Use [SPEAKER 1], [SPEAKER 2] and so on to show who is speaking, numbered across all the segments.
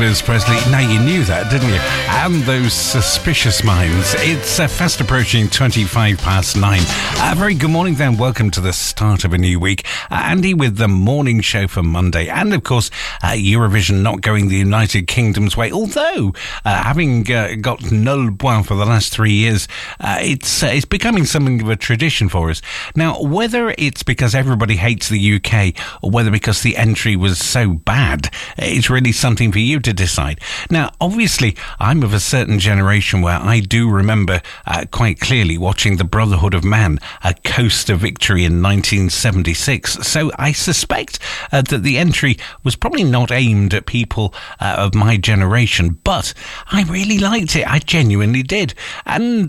[SPEAKER 1] Elvis Presley. Now, you knew that, didn't you? And those suspicious minds. It's fast approaching 9:25. A very good morning then. Welcome to the start of a new week. Andy with the morning show for Monday. And, of course, Eurovision not going the United Kingdom's way. Although, having got null point for the last 3 years, it's becoming something of a tradition for us. Now, whether it's because everybody hates the UK or whether because the entry was so bad, it's really something for you to decide. Now, obviously, I'm of a certain generation where I do remember quite clearly watching the Brotherhood of Man coast to victory in 1976. So I suspect that the entry was probably not aimed at people of my generation, but I really liked it. I genuinely did. And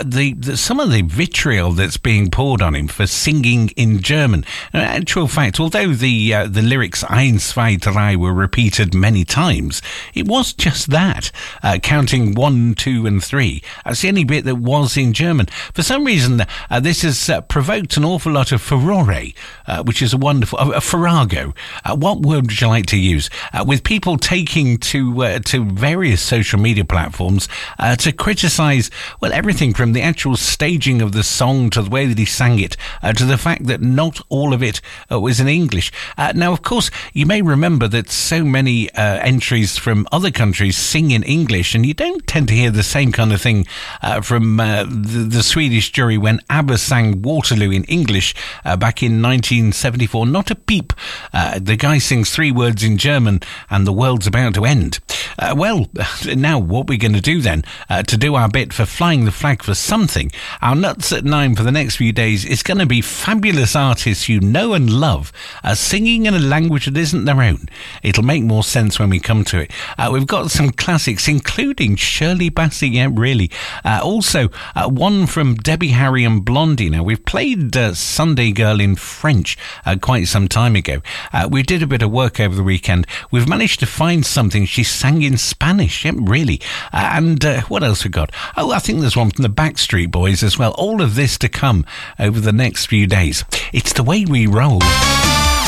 [SPEAKER 1] some of the vitriol that's being poured on him for singing in German. In actual fact, although the lyrics "Eins, zwei, drei" were repeated many times, it was just that, counting 1, 2 and 3. That's the only bit that was in German. For some reason, this has provoked an awful lot of furore, which is a wonderful... farrago. What word would you like to use? With people taking to various social media platforms to criticise, well, everything from the actual staging of the song to the way that he sang it, to the fact that not all of it was in English. Now, of course, you may remember that so many entries from other countries sing in English, and you don't tend to hear the same kind of thing from the Swedish jury when ABBA sang Waterloo in English back in 1974. Not a peep. The guy sings 3 words in German and the world's about to end. Well, now what we're going to do then, to do our bit for flying the flag for something, our Nuts at 9 for the next few days is going to be fabulous artists you know and love singing in a language that isn't their own. It'll make more sense when we come to it. We've got some classics, including Shirley Bassey, yeah, really. Also, one from Debbie Harry and Blondie. Now, we've played Sunday Girl in French quite some time ago. We did a bit of work over the weekend. We've managed to find something she sang in Spanish, yeah, really. And what else we got? Oh, I think there's one from the Backstreet Boys as well. All of this to come over the next few days. It's the way we roll.